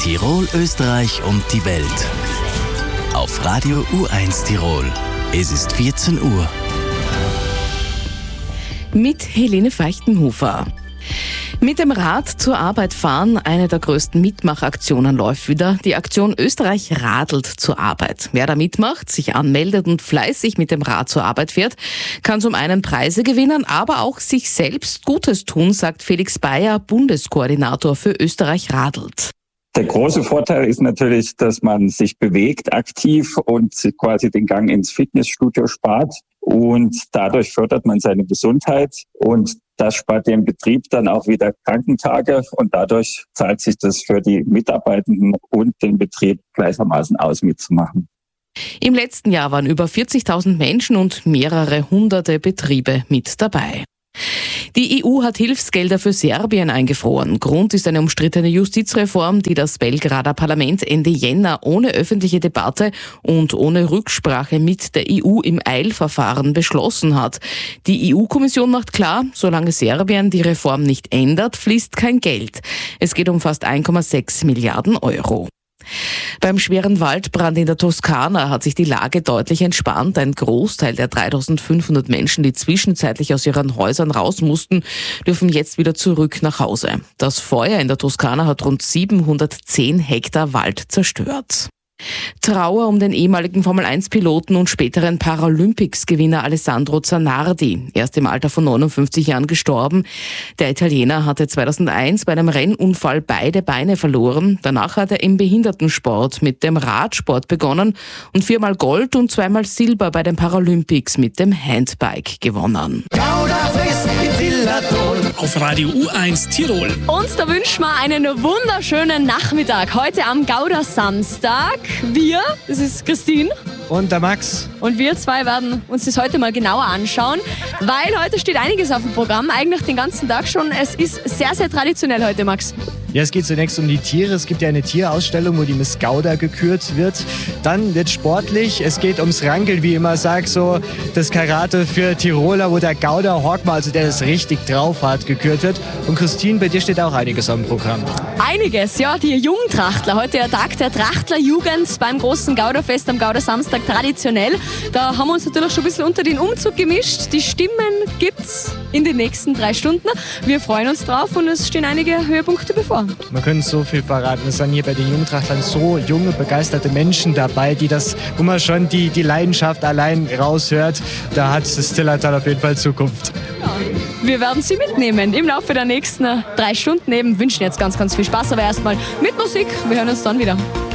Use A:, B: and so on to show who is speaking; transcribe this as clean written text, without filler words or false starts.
A: Tirol, Österreich und die Welt. Auf Radio U1 Tirol. Es ist 14 Uhr.
B: Mit Helene Feichtenhofer. Mit dem Rad zur Arbeit fahren, eine der größten Mitmachaktionen läuft wieder. Die Aktion Österreich radelt zur Arbeit. Wer da mitmacht, sich anmeldet und fleißig mit dem Rad zur Arbeit fährt, kann zum einen Preise gewinnen, aber auch sich selbst Gutes tun, sagt Felix Bayer, Bundeskoordinator für Österreich radelt.
C: Der große Vorteil ist natürlich, dass man sich bewegt aktiv und quasi den Gang ins Fitnessstudio spart. Und dadurch fördert man seine Gesundheit und das spart dem Betrieb dann auch wieder Krankentage und dadurch zahlt sich das für die Mitarbeitenden und den Betrieb gleichermaßen aus, mitzumachen.
B: Im letzten Jahr waren über 40.000 Menschen und mehrere hunderte Betriebe mit dabei. Die EU hat Hilfsgelder für Serbien eingefroren. Grund ist eine umstrittene Justizreform, die das Belgrader Parlament Ende Jänner ohne öffentliche Debatte und ohne Rücksprache mit der EU im Eilverfahren beschlossen hat. Die EU-Kommission macht klar, solange Serbien die Reform nicht ändert, fließt kein Geld. Es geht um fast 1,6 Milliarden Euro. Beim schweren Waldbrand in der Toskana hat sich die Lage deutlich entspannt. Ein Großteil der 3.500 Menschen, die zwischenzeitlich aus ihren Häusern raus mussten, dürfen jetzt wieder zurück nach Hause. Das Feuer in der Toskana hat rund 710 Hektar Wald zerstört. Trauer um den ehemaligen Formel-1-Piloten und späteren Paralympics-Gewinner Alessandro Zanardi. Er ist im Alter von 59 Jahren gestorben. Der Italiener hatte 2001 bei einem Rennunfall beide Beine verloren. Danach hat er im Behindertensport mit dem Radsport begonnen und 4-mal Gold und 2-mal Silber bei den Paralympics mit dem Handbike gewonnen.
D: Auf Radio U1 Tirol.
E: Uns da wünschen wir einen wunderschönen Nachmittag. Heute am Gaudersamstag. Wir, das ist Christine.
F: Und der Max.
E: Und wir zwei werden uns das heute mal genauer anschauen, weil heute steht einiges auf dem Programm, eigentlich den ganzen Tag schon. Es ist sehr, sehr traditionell heute, Max.
F: Ja, es geht zunächst um die Tiere. Es gibt ja eine Tierausstellung, wo die Miss Gauda gekürt wird. Dann wird sportlich. Es geht ums Rangeln, wie ich immer sage, so das Karate für Tiroler, wo der Gauda Horkmar, also der das richtig drauf hat, gekürt wird. Und Christine, bei dir steht auch einiges auf dem Programm.
E: Einiges, ja, die Jugendtrachtler. Heute der Tag der Trachtlerjugend beim großen Gauderfest am Gaudersamstag traditionell. Da haben wir uns natürlich schon ein bisschen unter den Umzug gemischt. Die Stimmen gibt's in den nächsten 3 Stunden. Wir freuen uns drauf und es stehen einige Höhepunkte bevor.
F: Man könnte so viel verraten. Es sind hier bei den Jugendtrachtlern so junge, begeisterte Menschen dabei, wo man schon die Leidenschaft allein raushört. Da hat das Zillertal auf jeden Fall Zukunft.
E: Ja, wir werden Sie mitnehmen im Laufe der nächsten 3 Stunden. Wünschen jetzt ganz, ganz viel Spaß, aber erstmal mit Musik. Wir hören uns dann wieder.